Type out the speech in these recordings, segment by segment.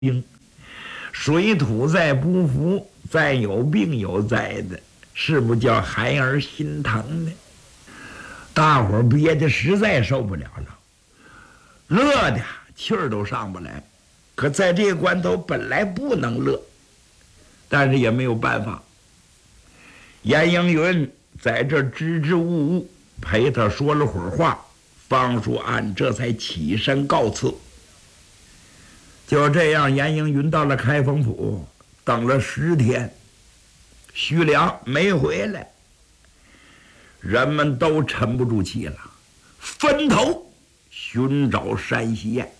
病，水土再不服，再有病有灾的，是不叫孩儿心疼呢？大伙儿憋得实在受不了了，乐的气儿都上不来。可在这个关头本来不能乐，但是也没有办法。严应云在这支支吾吾陪他说了会儿话，方叔安这才起身告辞。就这样，严应云到了开封府，等了10天，徐良没回来，人们都沉不住气了，分头寻找山西宴。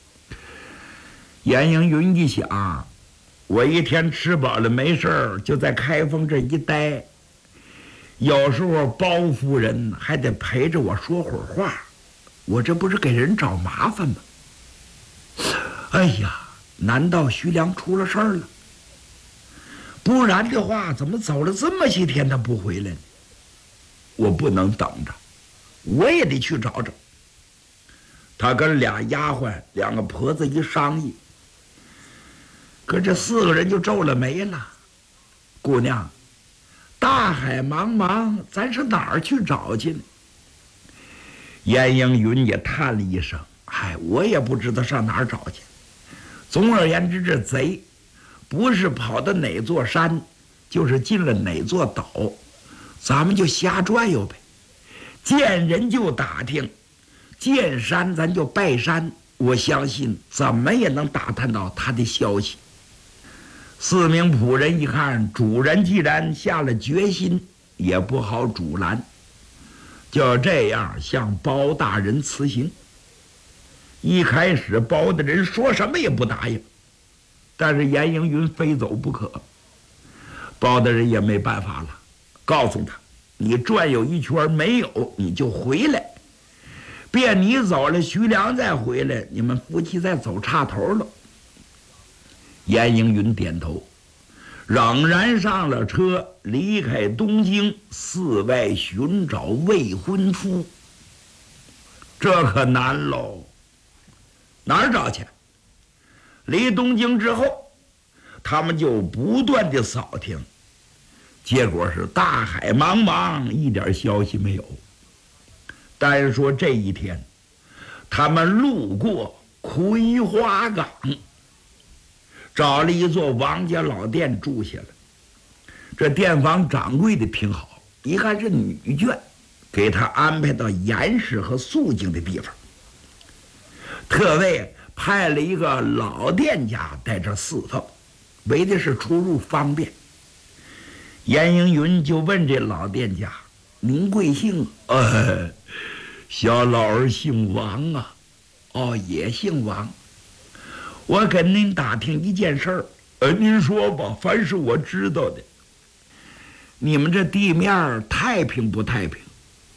严应云一想，我一天吃饱了没事儿，就在开封这一待，有时候包夫人还得陪着我说会儿话，我这不是给人找麻烦吗？哎呀，难道徐良出了事儿了？不然的话，怎么走了这么些天他不回来呢？我不能等着，我也得去找找。他跟俩丫鬟、2个婆子一商议，可这4个人就皱了眉了。姑娘，大海茫茫，咱是哪儿去找去呢？严应云也叹了一声，我也不知道上哪儿找去。总而言之，这贼不是跑到哪座山，就是进了哪座岛，咱们就瞎转悠呗。见人就打听，见山咱就拜山，我相信怎么也能打探到他的消息。4名仆人一看，主人既然下了决心，也不好阻拦，就这样向包大人辞行。一开始包大人说什么也不答应，但是严应云非走不可，包大人也没办法了，告诉他，你转悠一圈没有，你就回来，便你走了，徐良再回来，你们夫妻再走岔头了。严应云点头，仍然上了车，离开东京，四外寻找未婚夫。这可难喽，哪儿找去？离东京之后，他们就不断的扫听，结果是大海茫茫，一点消息没有。但是说这一天，他们路过葵花岗，找了一座王家老店住下了。这店房掌柜的挺好，一看是女眷，给他安排到严实和肃静的地方，特为派了一个老店家在这伺候，为的是出入方便。严应云就问这老店家，您贵姓？小老儿姓王啊。也姓王。我跟您打听一件事儿，您说吧，凡是我知道的。你们这地面太平不太平？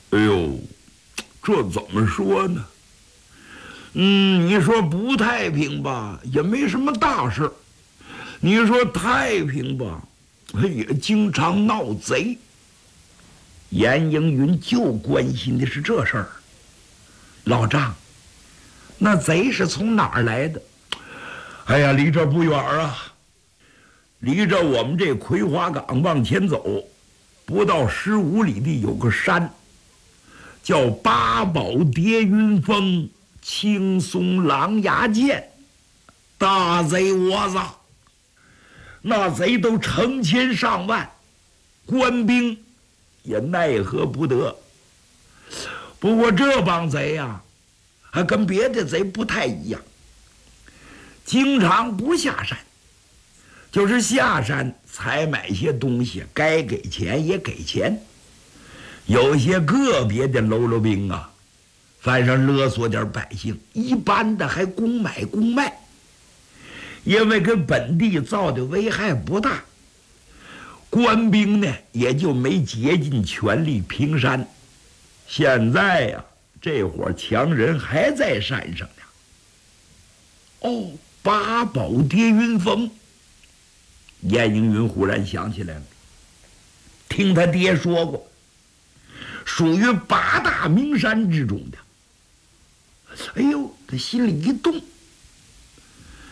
这怎么说呢？你说不太平吧，也没什么大事；你说太平吧，也经常闹贼。严应云就关心的是这事儿。老丈，那贼是从哪儿来的？离这不远啊，离着我们这葵花岗往前走，不到15里地有个山，叫八宝叠云峰青松狼牙涧，大贼窝子，那贼都成千上万，官兵也奈何不得。不过这帮贼呀，还跟别的贼不太一样，经常不下山，就是下山采买些东西，该给钱也给钱。有些个别的喽啰兵啊，反正勒索点百姓，一般的还公买公卖，因为跟本地造的危害不大。官兵呢，也就没竭尽全力平山。现在呀，这伙强人还在山上呢。八宝叠云峰。严应云忽然想起来了，听他爹说过，属于8大名山之中的。他心里一动，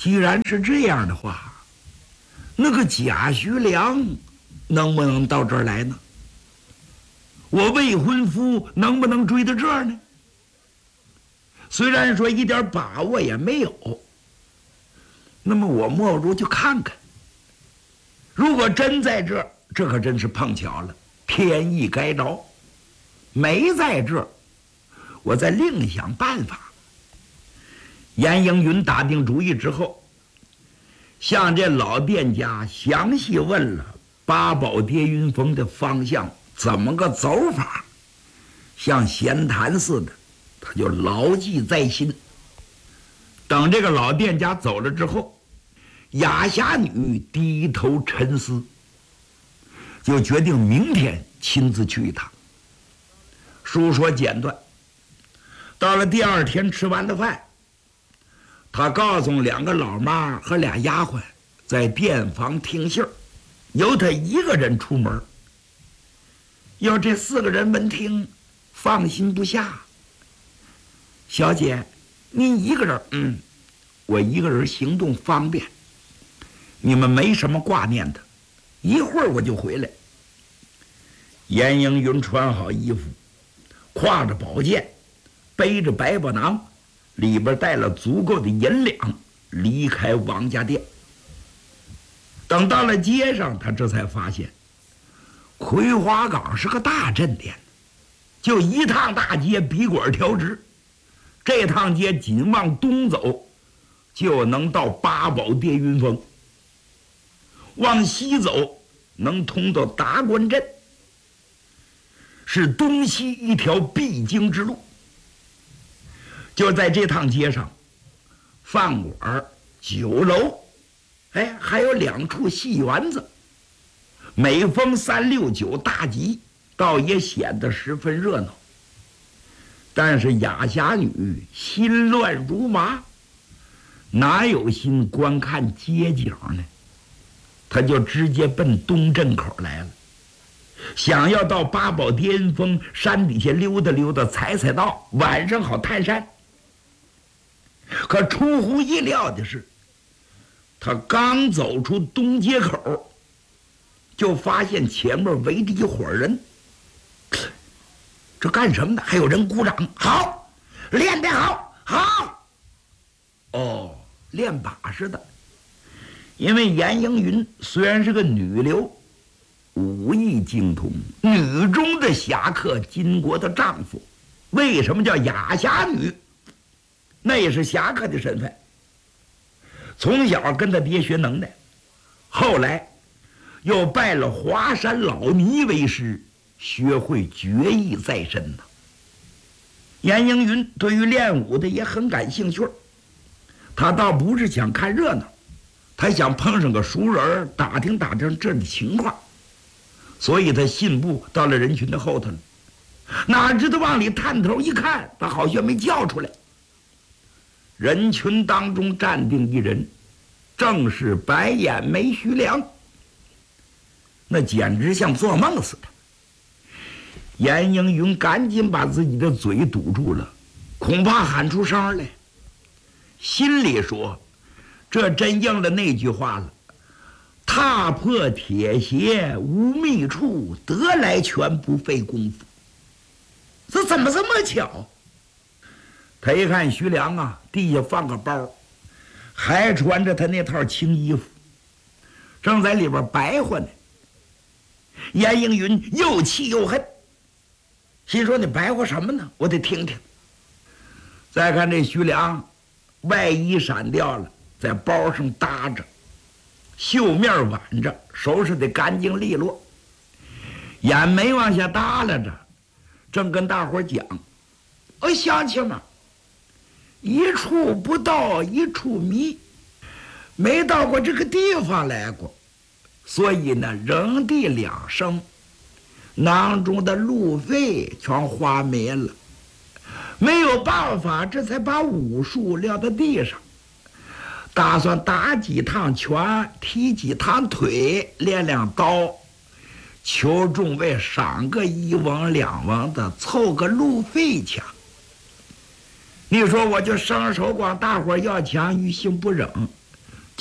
既然是这样的话，那个贾徐良能不能到这儿来呢？我未婚夫能不能追到这儿呢？虽然说一点把握也没有，那么我莫不如去看看。如果真在这儿，这可真是碰巧了，天意该着；没在这儿，我再另想办法。严应云打定主意之后，向这老店家详细问了八宝叠云峰的方向怎么个走法，像闲谈似的，他就牢记在心。等这个老店家走了之后，雅侠女低头沉思，就决定明天亲自去一趟。书说简短，到了第二天吃完了饭，他告诉两个老妈和俩丫鬟在店房听信儿，由他一个人出门。要这4个人闻听，放心不下。小姐，您一个人？我一个人行动方便，你们没什么挂念的，一会儿我就回来。严应云穿好衣服，挎着宝剑，背着百宝囊，里边带了足够的银两，离开王家店。等到了街上，他这才发现葵花岗是个大镇店，就一趟大街笔管调直，这趟街紧往东走就能到八宝叠云峰，往西走能通到达官镇，是东西一条必经之路。就在这趟街上，饭馆、酒楼，还有2处戏园子，每逢3、6、9大集，倒也显得十分热闹。但是雅侠女心乱如麻，哪有心观看街景呢？他就直接奔东镇口来了，想要到八宝叠云峰山底下溜达溜达，踩踩道，晚上好探山。可出乎意料的是，他刚走出东街口，就发现前面围着一伙人。这干什么呢？还有人鼓掌，好，练得好，好。哦，练把式的。因为严应云虽然是个女流，武艺精通，女中的侠客，金国的丈夫。为什么叫雅侠女？那也是侠客的身份。从小跟他爹学能耐，后来又拜了华山老尼为师，学会绝艺在身呢。严应云对于练武的也很感兴趣，他倒不是想看热闹，他想碰上个熟人，打听打听这的情况。所以他信步到了人群的后头了，哪知道往里探头一看，他好像没叫出来。人群当中站定一人，正是白眼眉徐良，那简直像做梦似的。严应云赶紧把自己的嘴堵住了，恐怕喊出声来。心里说，这真应了那句话了，踏破铁鞋无觅处，得来全不费功夫。这怎么这么巧？他一看徐良啊，地下放个包，还穿着他那套青衣服，正在里边白活呢。严应云又气又恨，心说你白活什么呢？我得听听。再看这徐良，外衣闪掉了，在包上搭着，袖面挽着，收拾得干净利落，眼眉往下耷拉着，正跟大伙讲：“乡亲们，一处不到一处迷，没到过这个地方来过，所以呢，扔地2升，囊中的路费全花没了，没有办法，这才把武术撂到地上，打算打几趟拳，踢几趟腿，练练刀，求众位赏个1文2文的，凑个路费钱。你说我就伸手管大伙要钱，于心不忍，